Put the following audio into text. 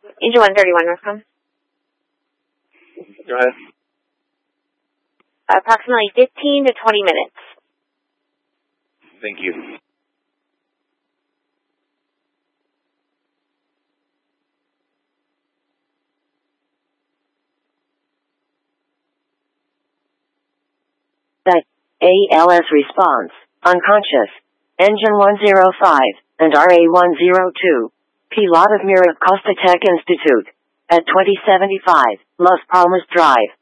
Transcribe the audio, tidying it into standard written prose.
Angel 131, Northcom. Go ahead. Approximately 15 to 20 minutes. Thank you. ALS response, unconscious. Engine 105 and RA-102. Pilot of Mira Costa Tech Institute. At 2075, Las Palmas Drive.